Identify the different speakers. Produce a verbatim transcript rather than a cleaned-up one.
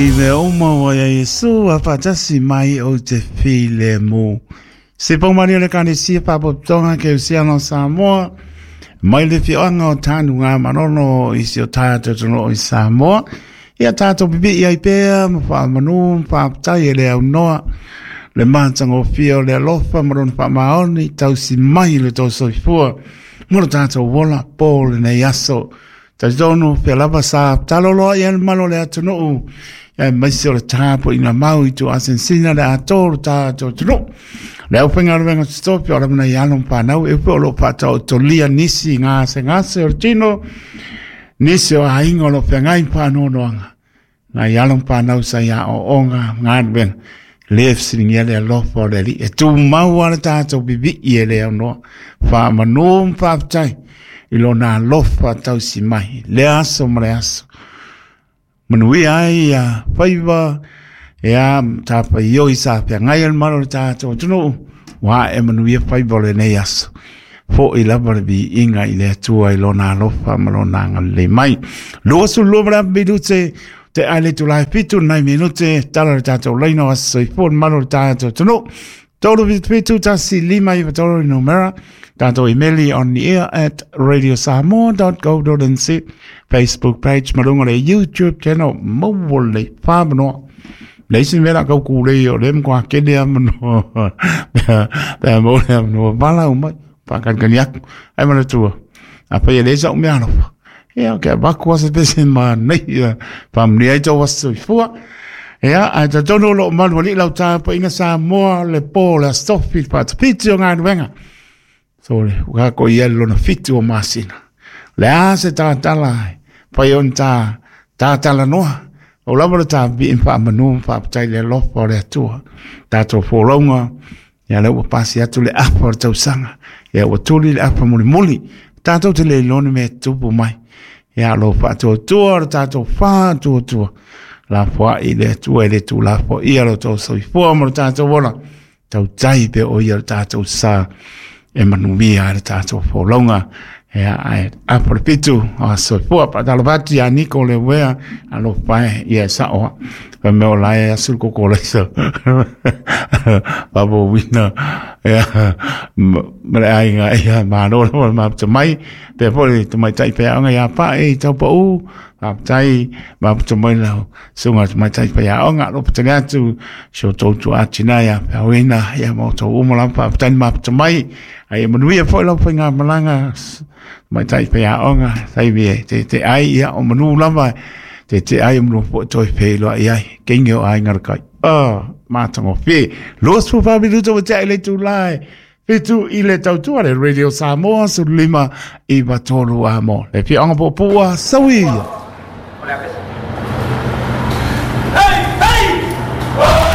Speaker 1: Le oma wa Yesu apa tasi mai o te file mo. Se po mari le kane si pa po tonga ke si ano Samoa. Mai le fi anga o tanu ngā manono i si o tātou tono i Samoa. Ia tātou bibi i aipea, mawha manu, pa aptai e le au noa. Le mātanga o fio le alofa, marona pa maoni, tau si mai le tau soifua. Moro tātou wola, pōle nei aso. Tau tono, pia lava sa, taloloa i malo le atunuu. Ia maisi o le tāpo ina mau i tu asensina le atoro tātou tono. Le au penga ruenga stopi o la muna i alon pānau, e upe o lo pātau to lia nisi ngāse ngāse o tino, nisi o hainga o lo pengai pānonoanga. Ngā i alon pānau sa ia o onga ngā ruenga. Lef sing ia le alofa o le li. E tu mau ala tātou bibi i e le au noa. Wha manom whaptai. I lo nā alofa tau si mai. Le aso mare aso. Manui ai a whaiva. E a tāpa i oi sa pia. Ngai al maro le tātou. Tuno wa e manui a whaiva le nei aso. Fo i lava le bi inga i le atua i lo nā alofa ma lo nā le mai. Lua su lua mara bidu te te ale tu lai pitu nai minute tala le tātou leino aso i fōn maro le tātou tuno. Tolu vitu tasi lima i vatoro i numera. Tātou emaili on the air at radio samoa dot co dot n z. Facebook page marunga le YouTube channel mawole whamanoa. Leisi mera kau kūrei o lem kwa kene amano. Pea mōre amano. Wala umai. Whakankaniaku. Ai mana tua. Apa ia leisa umi alofa. Ia, ke waku asa pese ma nei. Pamni ai tau wasu i fua. Ia, ai ta tono lo manu wali lau tāpa inga sa moa le pō le stofi pata piti o ngā nuenga. So le, ukako i alo na fitu o masina. Le ase tā tala ai. Pai on tā, tā tala noa. O lama le tā vi impa manu mpa patai le lofa o le atua. Tātou fōraunga. Ia le ua pasi atu le apa o tau sanga. Ia ua tuli le apa muli muli. Tātou te le ilone me tupu mai. Ia lo fa to to tato fa to to la fa ile tu ele tu la fa ia lo to so fo mo tato wala tau tai pe o ia tato sa e manumia tato fo longa ia ai apropitu a so fo pa talo vati a Nicole wea a lo fa ia sa o pe me o la ia sul ko ko la so babo wina ia mare ai nga ia ma no ma mai pe poi tu mai tai pe anga ia pa e tau pa u pa tai ma tu mai la sunga mai tai pe anga lo pa tanga tu so to tu a china ya pe wina ia mo to u mo la pa tai ma tu mai ai mo nui foi lo foi nga malanga mai tai pe anga sai vi te te ai ia o mo la va te te ai mo po to pe lo ai kengo ai ngar kai ah ma tango fe los fu fa bidu to te le tu lai Fitu i le tautua le Radio Samoa su lima i vatolu amo. Le fi anga po pua sawia.